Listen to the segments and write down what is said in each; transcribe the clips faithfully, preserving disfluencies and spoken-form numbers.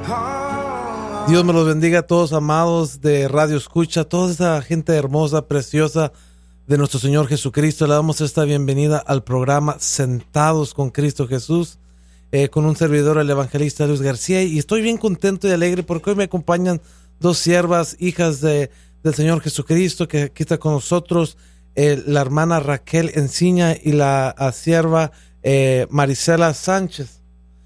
Dios me los bendiga a todos, amados de Radio Escucha, toda esa gente hermosa, preciosa de nuestro Señor Jesucristo. Le damos esta bienvenida al programa Sentados con Cristo Jesús, eh, con un servidor, el evangelista Luis García, y estoy bien contento y alegre porque hoy me acompañan dos siervas, hijas de, del Señor Jesucristo, que aquí está con nosotros, eh, la hermana Raquel Enciña y la a, sierva eh, Marisela Sánchez.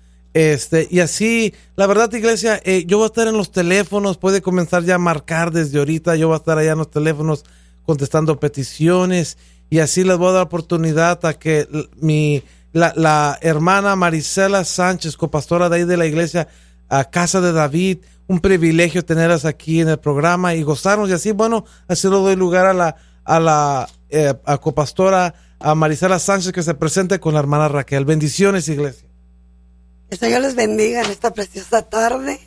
Este, y así, la verdad, iglesia, eh, yo voy a estar en los teléfonos, puede comenzar ya a marcar desde ahorita, yo voy a estar allá en los teléfonos contestando peticiones, y así les voy a dar oportunidad a que mi, la, la hermana Marisela Sánchez, copastora de ahí de la iglesia, a Casa de David, un privilegio tenerlas aquí en el programa y gozarnos, y así, bueno, así le doy lugar a la, a la eh, a copastora, a Marisela Sánchez, que se presente con la hermana Raquel. Bendiciones, iglesia. El Señor les bendiga en esta preciosa tarde.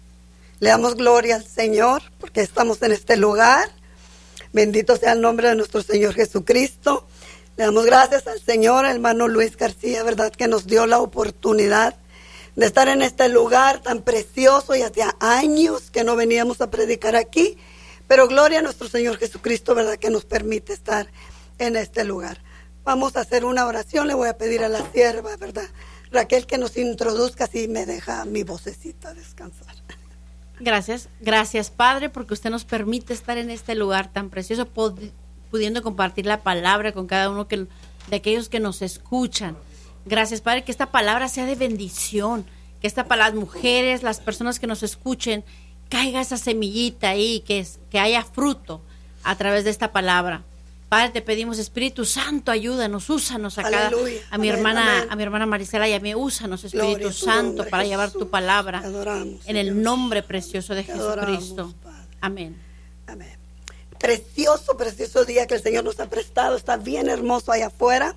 Le damos gloria al Señor porque estamos en este lugar. Bendito sea el nombre de nuestro Señor Jesucristo. Le damos gracias al Señor, hermano Luis García, verdad, que nos dio la oportunidad de estar en este lugar tan precioso, y hacía años que no veníamos a predicar aquí, pero gloria a nuestro Señor Jesucristo, verdad, que nos permite estar en este lugar. Vamos a hacer una oración. Le voy a pedir a la sierva, verdad, Raquel, que nos introduzca, así me deja mi vocecita descansar. Gracias, gracias Padre, porque usted nos permite estar en este lugar tan precioso, pudiendo compartir la palabra con cada uno que, de aquellos que nos escuchan. Gracias Padre, que esta palabra sea de bendición, que esta palabra, mujeres, las personas que nos escuchen, caiga esa semillita ahí, que, que haya fruto a través de esta palabra. Padre, te pedimos, Espíritu Santo, ayúdanos, úsanos a, cada, a mi hermana, amén. a mi hermana Marisela y a mí, úsanos, Espíritu Gloria Santo, nombre, para Jesús. Llevar tu palabra adoramos, en el Señor. Nombre precioso de Jesucristo. Adoramos, amén. Amén. Precioso, precioso día que el Señor nos ha prestado. Está bien hermoso allá afuera.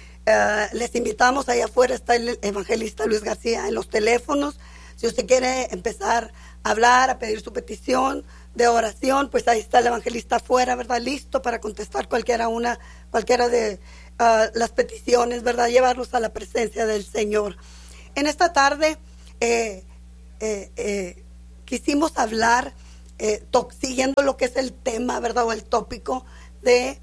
Uh, les invitamos, allá afuera está el evangelista Luis García en los teléfonos. Si usted quiere empezar a hablar, a pedir su petición de oración, pues ahí está el evangelista afuera, ¿verdad? Listo para contestar cualquiera una, cualquiera de uh, las peticiones, ¿verdad? Llevarlos a la presencia del Señor. En esta tarde eh, eh, eh, quisimos hablar, eh, to- siguiendo lo que es el tema, ¿verdad? O el tópico de,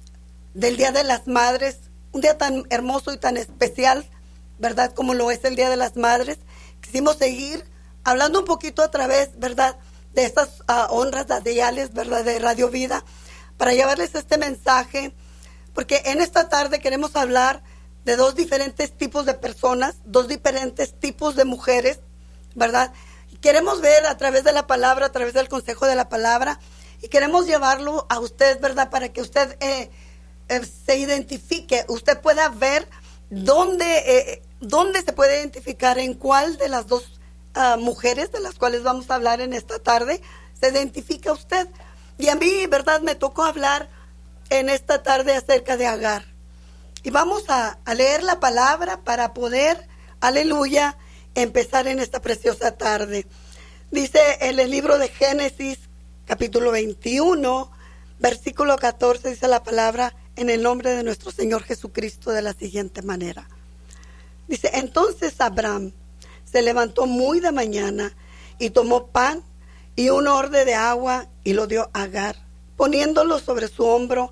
del Día de las Madres, un día tan hermoso y tan especial, ¿verdad? Como lo es el Día de las Madres. Quisimos seguir hablando un poquito a través, ¿verdad?, de estas uh, honras radiales, ¿verdad?, de Radio Vida, para llevarles este mensaje, porque en esta tarde queremos hablar de dos diferentes tipos de personas, dos diferentes tipos de mujeres, ¿verdad? Y queremos ver a través de la palabra, a través del consejo de la palabra, y queremos llevarlo a usted, ¿verdad?, para que usted eh, eh, se identifique, usted pueda ver dónde, eh, dónde se puede identificar, en cuál de las dos Uh, mujeres de las cuales vamos a hablar en esta tarde se identifica usted. Y a mí, verdad, me tocó hablar en esta tarde acerca de Agar, y vamos a, a leer la palabra para poder, aleluya, empezar en esta preciosa tarde. Dice en el libro de Génesis capítulo veintiuno versículo catorce, dice la palabra, en el nombre de nuestro Señor Jesucristo, de la siguiente manera. Dice: entonces Abraham se levantó muy de mañana y tomó pan y un odre de agua y lo dio a Agar, poniéndolo sobre su hombro,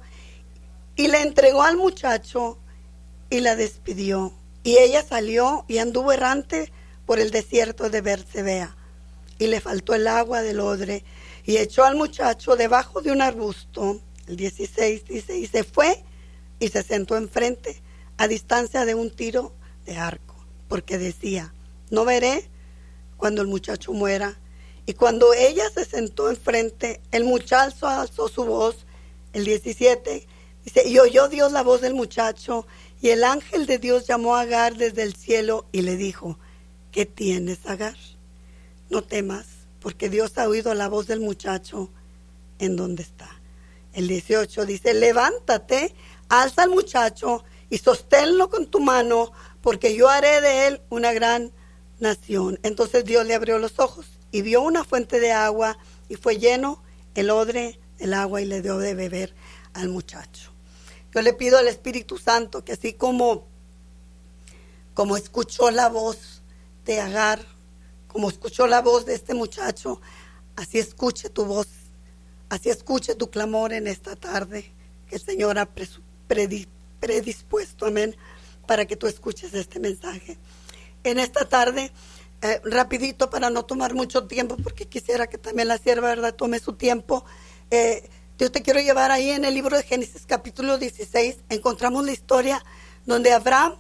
y le entregó al muchacho y la despidió. Y ella salió y anduvo errante por el desierto de Bersebea, y le faltó el agua del odre, y echó al muchacho debajo de un arbusto. El dieciséis dice: y se fue y se sentó enfrente, a distancia de un tiro de arco, porque decía: no veré cuando el muchacho muera. Y cuando ella se sentó enfrente, el muchacho alzó su voz. El diecisiete dice: y oyó Dios la voz del muchacho, y el ángel de Dios llamó a Agar desde el cielo y le dijo: ¿qué tienes, Agar? No temas, porque Dios ha oído la voz del muchacho en donde está. El dieciocho dice: levántate, alza al muchacho y sosténlo con tu mano, porque yo haré de él una gran nación. Entonces Dios le abrió los ojos y vio una fuente de agua, y fue lleno el odre del agua y le dio de beber al muchacho. Yo le pido al Espíritu Santo que así como, como escuchó la voz de Agar, como escuchó la voz de este muchacho, así escuche tu voz, así escuche tu clamor en esta tarde, que el Señor ha predispuesto, amén, para que tú escuches este mensaje. En esta tarde, eh, rapidito para no tomar mucho tiempo, porque quisiera que también la sierva, ¿verdad?, tome su tiempo. Eh, yo te quiero llevar ahí en el libro de Génesis capítulo dieciséis, encontramos la historia donde Abraham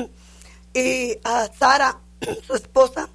y a Sara, su esposa,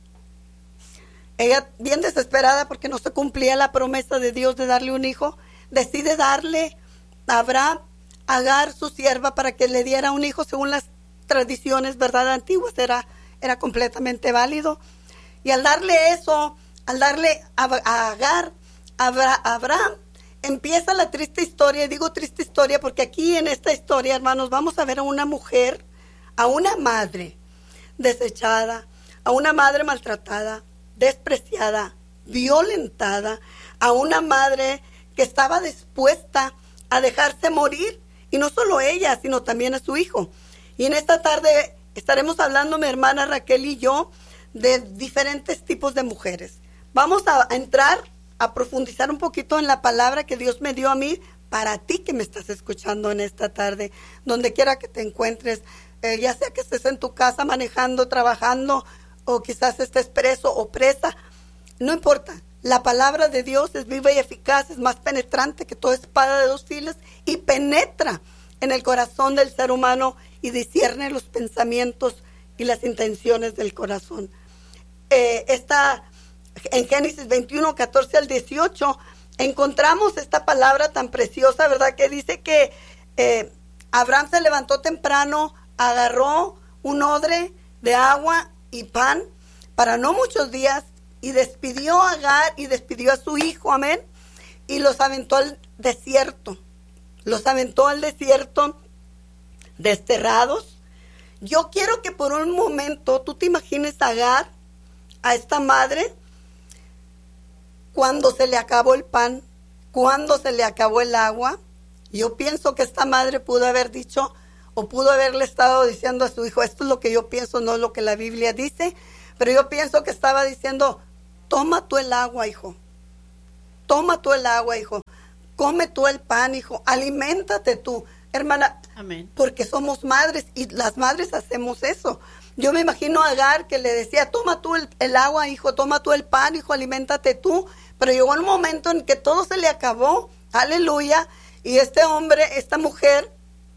ella bien desesperada porque no se cumplía la promesa de Dios de darle un hijo, decide darle a Abraham a Agar, su sierva, para que le diera un hijo según las tradiciones, ¿verdad?, antiguas, era, era completamente válido. Y al darle eso, al darle a, a Agar, a, a Abraham, empieza la triste historia. Y digo triste historia porque aquí en esta historia, hermanos, vamos a ver a una mujer, a una madre desechada, a una madre maltratada, despreciada, violentada, a una madre que estaba dispuesta a dejarse morir, y no solo ella, sino también a su hijo. Y en esta tarde estaremos hablando, mi hermana Raquel y yo, de diferentes tipos de mujeres. Vamos a entrar a profundizar un poquito en la palabra que Dios me dio a mí para ti que me estás escuchando en esta tarde, donde quiera que te encuentres, eh, ya sea que estés en tu casa manejando, trabajando, o quizás estés preso o presa, no importa. La palabra de Dios es viva y eficaz, es más penetrante que toda espada de dos filos y penetra en el corazón del ser humano y discierne los pensamientos y las intenciones del corazón. Eh, esta, en Génesis veintiuno, catorce al dieciocho, encontramos esta palabra tan preciosa, ¿verdad?, que dice que eh, Abraham se levantó temprano, agarró un odre de agua y pan para no muchos días, y despidió a Agar y despidió a su hijo, amén, y los aventó al desierto, los aventó al desierto desterrados. Yo quiero que por un momento tú te imagines a Agar, a esta madre, cuando se le acabó el pan, cuando se le acabó el agua. Yo pienso que esta madre pudo haber dicho, o pudo haberle estado diciendo a su hijo, esto es lo que yo pienso, no es lo que la Biblia dice, pero yo pienso que estaba diciendo, toma tú el agua, hijo, toma tú el agua, hijo, come tú el pan, hijo, aliméntate tú, hermana. Amén. Porque somos madres y las madres hacemos eso. Yo me imagino a Agar que le decía, toma tú el, el agua, hijo, toma tú el pan, hijo, aliméntate tú, pero llegó un momento en que todo se le acabó, aleluya, y este hombre, esta mujer,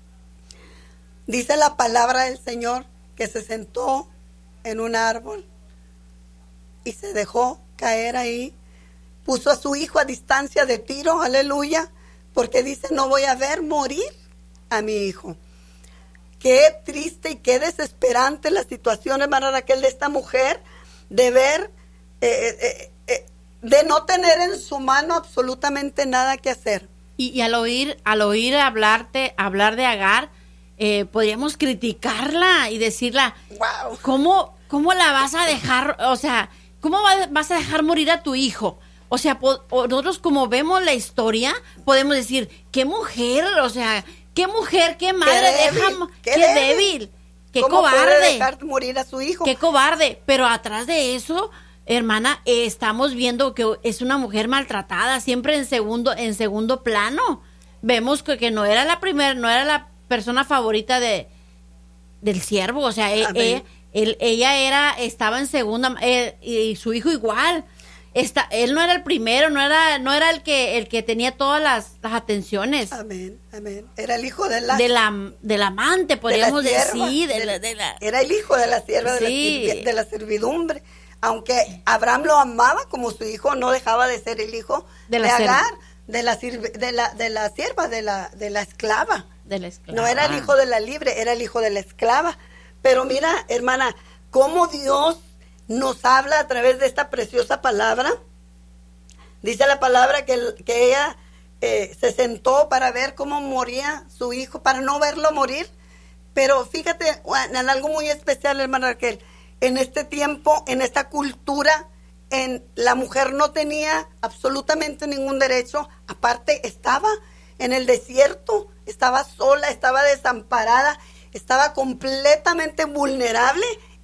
dice la palabra del Señor que se sentó en un árbol y se dejó caer ahí, puso a su hijo a distancia de tiro, aleluya, porque dice, no voy a ver morir a mi hijo. Qué triste y qué desesperante la situación, hermana Raquel, de esta mujer, de ver, eh, eh, eh, de no tener en su mano absolutamente nada que hacer. Y, y al oír, al oír hablarte, hablar de Agar, eh, podríamos criticarla y decirla, wow, ¿cómo, cómo la vas a dejar, o sea, cómo vas a dejar morir a tu hijo? O sea, po, nosotros como vemos la historia, podemos decir, qué mujer, o sea, qué mujer, qué madre, qué débil, deja, qué, qué débil, débil, qué ¿cómo cobarde. Puede dejar morir a su hijo? Qué cobarde, pero atrás de eso, hermana, eh, estamos viendo que es una mujer maltratada, siempre en segundo, en segundo plano. Vemos que, que no era la primera, no era la persona favorita de del siervo, o sea, eh, eh, él, ella era, estaba en segunda, eh, y su hijo igual. Esta, él no era el primero, no era, no era el que, el que tenía todas las, las atenciones. Amén, amén. Era el hijo de la, de la, del amante, podríamos de decir, de de la, de la, era el hijo de la sierva, sí, de, la, de la servidumbre. Aunque Abraham lo amaba como su hijo, no dejaba de ser el hijo de, de Agar, de la, de la, de la sierva, de la, de la esclava. De la esclava. No era el hijo de la libre, era el hijo de la esclava. Pero mira, hermana, cómo Dios nos habla a través de esta preciosa palabra. Dice la palabra que, que ella eh, se sentó para ver cómo moría su hijo, para no verlo morir. Pero fíjate en algo muy especial, hermana Raquel. En este tiempo, en esta cultura, en, la mujer no tenía absolutamente ningún derecho. Aparte, estaba en el desierto, estaba sola, estaba desamparada, estaba completamente vulnerable.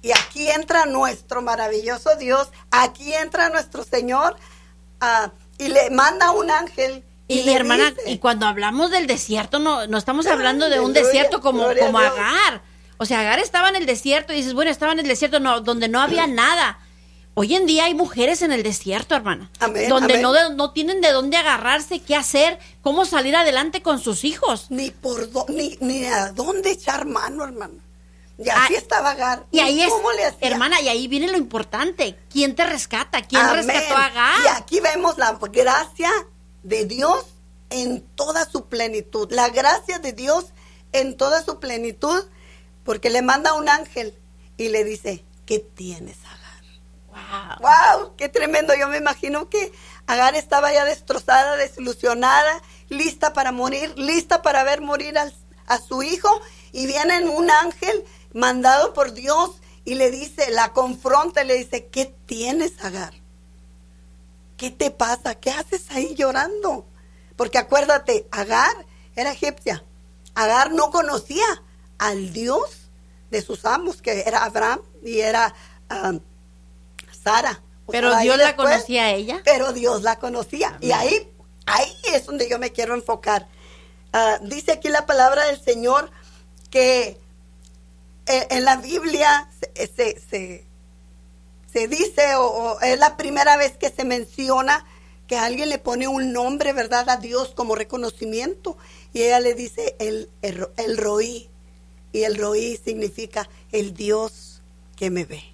Y aquí entra nuestro maravilloso Dios, aquí entra nuestro Señor uh, y le manda un ángel. Y, y hermana, dice, y cuando hablamos del desierto, no, no estamos hablando de un Aleluya, desierto como, gloria a como Dios. Agar. O sea, Agar estaba en el desierto y dices, bueno, estaba en el desierto no, donde no había nada. Hoy en día hay mujeres en el desierto, hermana. Amén, donde amén. No, de- no tienen de dónde agarrarse, qué hacer, cómo salir adelante con sus hijos. Ni por do- ni, ni a dónde echar mano, hermano. Y así Ah, estaba Agar. Y ahí es, ¿Cómo le hacía? hermana, y ahí viene lo importante. ¿Quién te rescata? ¿Quién Amén. rescató a Agar? Y aquí vemos la gracia de Dios en toda su plenitud. La gracia de Dios en toda su plenitud, porque le manda un ángel y le dice, ¿qué tienes, Agar? Wow. ¡Wow! ¡Qué tremendo! Yo me imagino que Agar estaba ya destrozada, desilusionada, lista para morir, lista para ver morir al, a su hijo. Y viene un ángel mandado por Dios y le dice, la confronta y le dice, ¿qué tienes, Agar? ¿Qué te pasa? ¿Qué haces ahí llorando? Porque acuérdate, Agar era egipcia. Agar no conocía al Dios de sus amos, que era Abraham y era um, Sara. O Pero sea, ahí Dios la después, conocía a ella. Pero Dios la conocía. Amén. Y ahí, ahí es donde yo me quiero enfocar. Uh, dice aquí la palabra del Señor que eh, en la Biblia se, se, se, se dice, o, o es la primera vez que se menciona que alguien le pone un nombre, ¿verdad?, a Dios como reconocimiento. Y ella le dice el, el, el Roí. Y el Roí significa el Dios que me ve.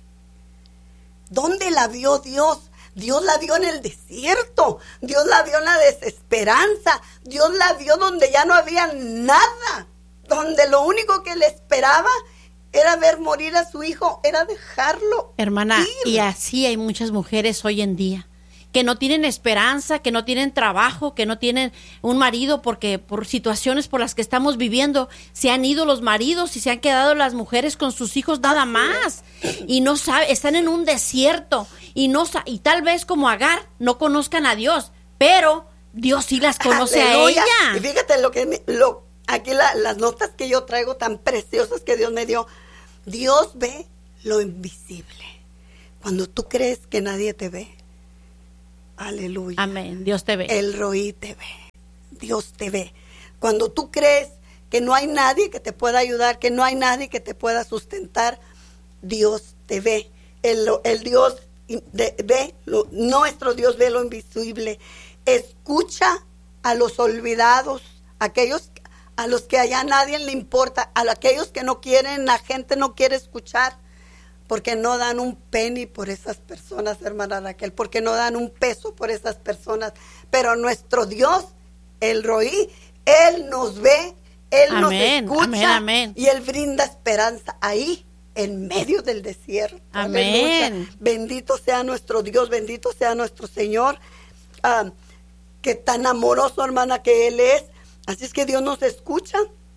¿Dónde la vio Dios? Dios la vio en el desierto. Dios la vio en la desesperanza. Dios la vio donde ya no había nada. Donde lo único que le esperaba era ver morir a su hijo, era dejarlo. Hermana, ir. y así hay muchas mujeres hoy en día que no tienen esperanza, que no tienen trabajo, que no tienen un marido, porque por situaciones por las que estamos viviendo se han ido los maridos y se han quedado las mujeres con sus hijos nada más y no saben, están en un desierto y no sa- y tal vez como Agar no conozcan a Dios, pero Dios sí las conoce Aleluya. a Y ella. fíjate lo que me- lo aquí la- las notas que yo traigo tan preciosas que Dios me dio. Dios ve lo invisible. Cuando tú crees que nadie te ve. Aleluya. Amén. Dios te ve. El Roí te ve. Dios te ve. Cuando tú crees que no hay nadie que te pueda ayudar, que no hay nadie que te pueda sustentar, Dios te ve. El, el Dios de- ve, lo, nuestro Dios ve lo invisible. Escucha a los olvidados, aquellos a los que allá nadie le importa, a aquellos que no quieren, la gente no quiere escuchar, porque no dan un penny por esas personas, hermana Raquel, porque no dan un peso por esas personas. Pero nuestro Dios, el Roí, Él nos ve, Él Amén, nos escucha amén, amén. y Él brinda esperanza ahí, en medio del desierto. Amén. Aleluya. Bendito sea nuestro Dios, bendito sea nuestro Señor, ah, que tan amoroso, hermana, que Él es. Así es que Dios nos escucha.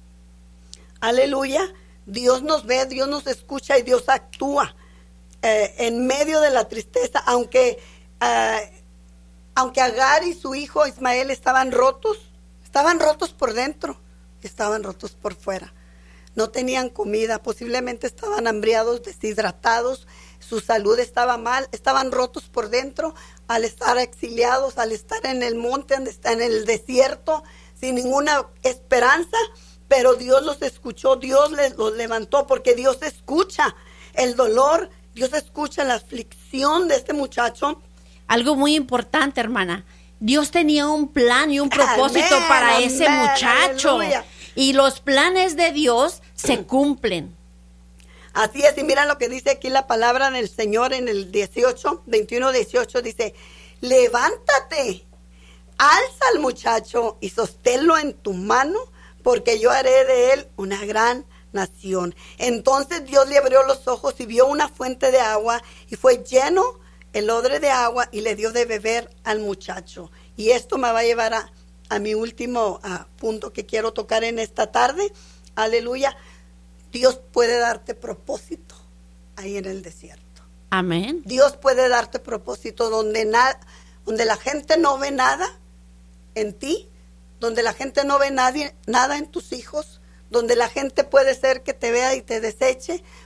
Aleluya. Dios nos ve, Dios nos escucha y Dios actúa eh, en medio de la tristeza, aunque eh, aunque Agar y su hijo Ismael estaban rotos, estaban rotos por dentro, estaban rotos por fuera. No tenían comida, posiblemente estaban hambriados, deshidratados, su salud estaba mal, estaban rotos por dentro al estar exiliados, al estar en el monte, en el desierto, sin ninguna esperanza. Pero Dios los escuchó, Dios les, los levantó, porque Dios escucha el dolor, Dios escucha la aflicción de este muchacho. Algo muy importante, hermana. Dios tenía un plan y un propósito Amén, para amén, ese muchacho. aleluya. Y los planes de Dios se cumplen. Así es, y mira lo que dice aquí la palabra del Señor en el dieciocho, veintiuno, dieciocho, dice, levántate, alza al muchacho y sosténlo en tu mano, porque yo haré de él una gran nación. Entonces Dios le abrió los ojos y vio una fuente de agua y fue lleno el odre de agua y le dio de beber al muchacho. Y esto me va a llevar a, a mi último a, punto que quiero tocar en esta tarde. Aleluya. Dios puede darte propósito ahí en el desierto. Amén. Dios puede darte propósito donde, na, donde la gente no ve nada en ti, donde la gente no ve nadie, nada en tus hijos, donde la gente puede ser que te vea y te deseche,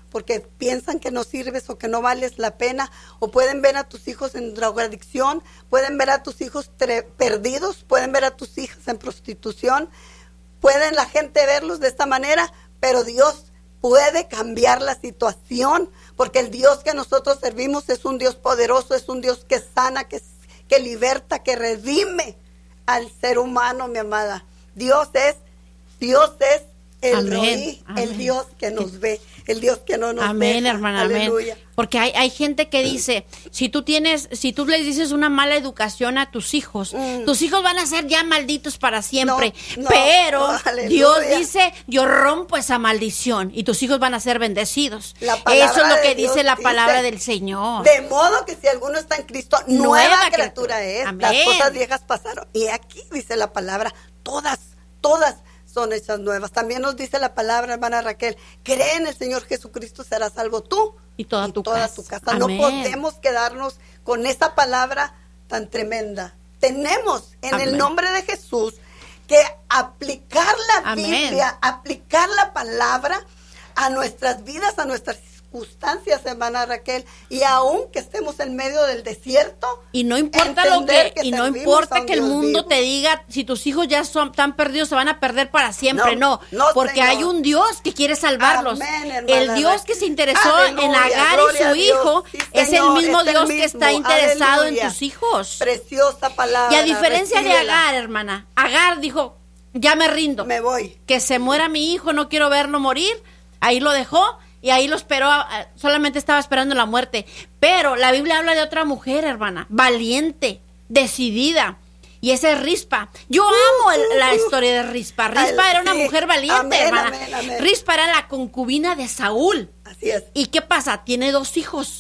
porque piensan que no sirves o que no vales la pena, o pueden ver a tus hijos en drogadicción, pueden ver a tus hijos perdidos, pueden ver a tus hijas en prostitución, pueden la gente verlos de esta manera, pero Dios puede cambiar la situación, porque el Dios que nosotros servimos es un Dios poderoso, es un Dios que sana, que, que liberta, que redime al ser humano, mi amada. Dios es, Dios es el Roí, el Dios que nos ve, el Dios que no nos ve. Amén, deja. Hermana, aleluya. Amén. Porque hay, hay gente que dice, si tú tienes, si tú les dices una mala educación a tus hijos, mm. tus hijos van a ser ya malditos para siempre. No, no, pero no, Dios dice, yo rompo esa maldición y tus hijos van a ser bendecidos. Eso es lo que dice la palabra del Señor. De modo que si alguno está en Cristo, nueva, nueva criatura es. Amén. Las cosas viejas pasaron. Y aquí dice la palabra, todas, todas son hechas nuevas. También nos dice la palabra, hermana Raquel, cree en el Señor Jesucristo, serás salvo tú y toda, y tu, toda casa. tu casa. No podemos quedarnos con esa palabra tan tremenda. Tenemos en Amén. El nombre de Jesús que aplicar la Amén. Biblia, aplicar la palabra a nuestras vidas, a nuestras circunstancias, hermana Raquel, y aun que estemos en medio del desierto, y no importa lo que, que y no importa que el mundo vivo. Te diga, si tus hijos ya son tan perdidos, se van a perder para siempre, no, no, no porque Señor. Hay un Dios que quiere salvarlos. Amén, el Dios Raquel. Que se interesó Aleluya, en Agar y su hijo, sí, es el mismo es el Dios mismo. Que está interesado Aleluya. En tus hijos. Preciosa palabra. Y a diferencia recíbela. De Agar, hermana, Agar dijo, ya me rindo. Me voy. Que se muera mi hijo, no quiero verlo morir. Ahí lo dejó. Y ahí lo esperó, solamente estaba esperando la muerte. Pero la Biblia habla de otra mujer, hermana, valiente, decidida. Y esa es Rispa. Yo uh, amo el, la historia de Rispa. Rispa Ay, era una sí. mujer valiente, amén, hermana. Amén, amén. Rispa era la concubina de Saúl. Así es. ¿Y qué pasa? Tiene dos hijos.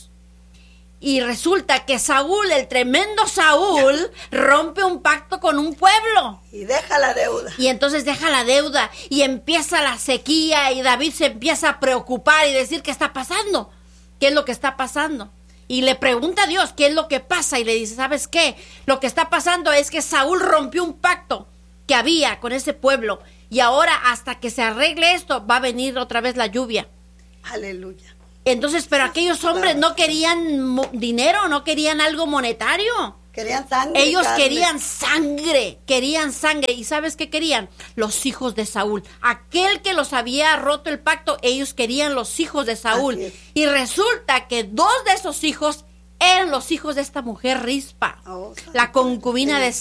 Y resulta que Saúl, el tremendo Saúl, rompe un pacto con un pueblo. Y deja la deuda. Y entonces deja la deuda y empieza la sequía y David se empieza a preocupar y decir, ¿qué está pasando? ¿Qué es lo que está pasando? Y le pregunta a Dios, ¿qué es lo que pasa? Y le dice, ¿sabes qué? Lo que está pasando es que Saúl rompió un pacto que había con ese pueblo. Y ahora, hasta que se arregle esto, va a venir otra vez la lluvia. Aleluya. Entonces, pero aquellos hombres no querían dinero, no querían algo monetario. Querían sangre. Ellos carne. querían sangre, querían sangre. ¿Y sabes qué querían? Los hijos de Saúl. Aquel que los había roto el pacto, ellos querían los hijos de Saúl. Y resulta que dos de esos hijos eran los hijos de esta mujer Rispa, oh, la concubina de Saúl.